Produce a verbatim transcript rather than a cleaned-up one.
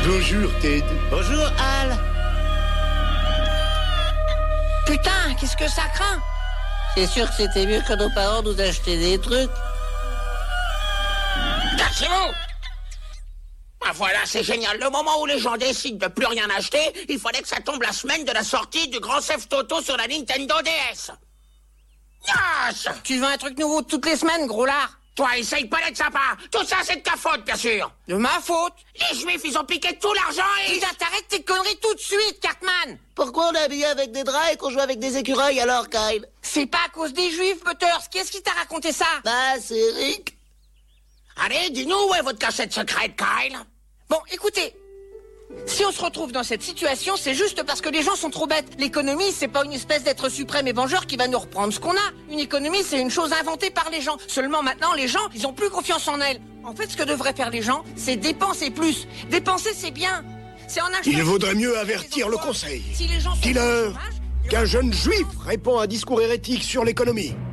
Bonjour, Ted. Bonjour, Al. Putain, qu'est-ce que ça craint? C'est sûr que c'était mieux que nos parents nous achetaient des trucs. Cachez-vous! Ah, voilà, c'est génial. Le moment où les gens décident de plus rien acheter, il fallait que ça tombe la semaine de la sortie du Grand Theft Auto sur la Nintendo D S. Yes! Tu veux un truc nouveau toutes les semaines, gros lard? Toi, essaye pas d'être sympa. Tout ça, c'est de ta faute, bien sûr. De ma faute? Les Juifs, ils ont piqué tout l'argent et... Putain, t'arrêtes tes conneries tout de suite, Cartman! Pourquoi on est habillé avec des draps et qu'on joue avec des écureuils alors, Kyle? C'est pas à cause des Juifs, Butters. Qu'est-ce qui t'a raconté ça? Bah, c'est Rick. Allez, dis-nous où est votre cachette secrète, Kyle? Bon, écoutez. Si on se retrouve dans cette situation, c'est juste parce que les gens sont trop bêtes. L'économie, c'est pas une espèce d'être suprême et vengeur qui va nous reprendre ce qu'on a. Une économie, c'est une chose inventée par les gens. Seulement maintenant, les gens, ils ont plus confiance en elle. En fait, ce que devraient faire les gens, c'est dépenser plus. Dépenser, c'est bien. C'est en achetant... Il vaudrait mieux avertir le conseil. Si les gens sont Dis-leur au chômage, qu'un jeune juif répand à un discours hérétique sur l'économie.